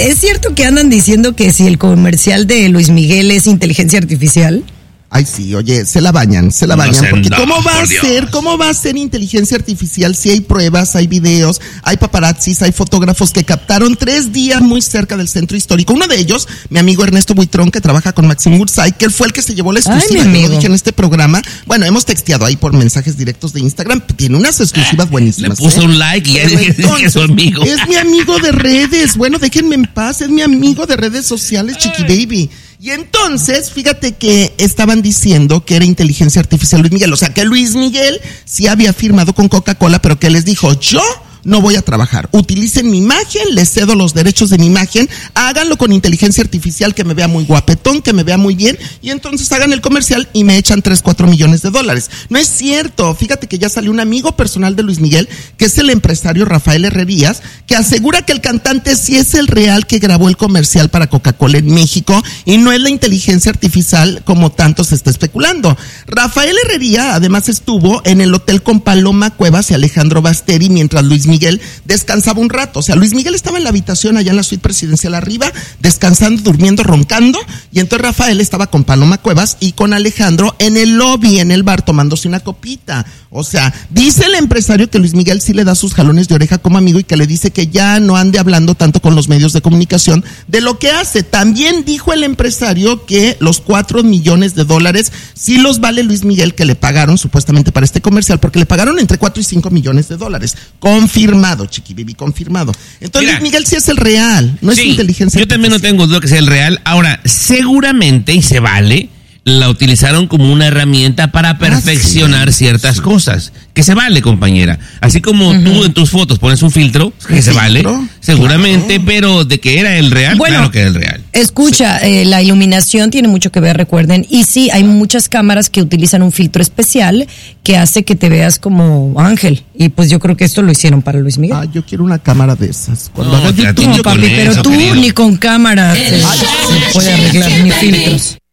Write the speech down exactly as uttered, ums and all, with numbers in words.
Oye, ¿es cierto que andan diciendo que si el comercial de Luis Miguel es inteligencia artificial? Ay, sí, oye, se la bañan, se la bañan, no porque no, ¿cómo va a Dios. ser, cómo va a ser inteligencia artificial si hay pruebas, hay videos, hay paparazzis, hay fotógrafos que captaron tres días muy cerca del centro histórico? Uno de ellos, mi amigo Ernesto Buitrón, que trabaja con Maxim Woodside, que él fue el que se llevó la exclusiva, Ay, mi que lo amigo. dije en este programa. Bueno, hemos texteado ahí por mensajes directos de Instagram, tiene unas exclusivas buenísimas. Le puso ¿eh? un like y ya Pero dije que es su amigo. Es mi amigo de redes, bueno, déjenme en paz, es mi amigo de redes sociales, Chiqui Baby. Y entonces, fíjate que estaban diciendo que era inteligencia artificial Luis Miguel. O sea, que Luis Miguel sí había firmado con Coca-Cola, pero que les dijo, yo no voy a trabajar. Utilicen mi imagen, les cedo los derechos de mi imagen, háganlo con inteligencia artificial, que me vea muy guapetón, que me vea muy bien, y entonces hagan el comercial y me echan tres, cuatro millones de dólares. No es cierto. Fíjate que ya salió un amigo personal de Luis Miguel, que es el empresario Rafael Herrerías, que asegura que el cantante sí es el real que grabó el comercial para Coca-Cola en México y no es la inteligencia artificial como tanto se está especulando. Rafael Herrería además estuvo en el hotel con Paloma Cuevas y Alejandro Basteri mientras Luis Miguel Miguel descansaba un rato. O sea, Luis Miguel estaba en la habitación allá en la suite presidencial arriba, descansando, durmiendo, roncando, y entonces Rafael estaba con Paloma Cuevas y con Alejandro en el lobby, en el bar, tomándose una copita. O sea, dice el empresario que Luis Miguel sí le da sus jalones de oreja como amigo y que le dice que ya no ande hablando tanto con los medios de comunicación de lo que hace. También dijo el empresario que los cuatro millones de dólares sí los vale Luis Miguel, que le pagaron supuestamente para este comercial, porque le pagaron entre cuatro y cinco millones de dólares. Confirmado, Chiqui Baby, confirmado. Entonces Mira, Luis Miguel sí es el real, no sí, es inteligencia yo también no artificial. tengo duda que sea el real. Ahora, seguramente, y se vale, la utilizaron como una herramienta para perfeccionar Ah, sí, ciertas sí. cosas. Que se vale, compañera. Así como uh-huh. tú en tus fotos pones un filtro, que ¿Un se filtro? vale, seguramente, Claro. pero de que era el real, Bueno, claro que era el real. Escucha, eh, la iluminación tiene mucho que ver, recuerden, y sí, hay muchas cámaras que utilizan un filtro especial que hace que te veas como ángel, y pues yo creo que esto lo hicieron para Luis Miguel. Ah, yo quiero una cámara de esas. Cuando No, haga te YouTube, atiendo No, con papi, pero eso, tú querido. ni con cámara se, se puede arreglar, ni filtros.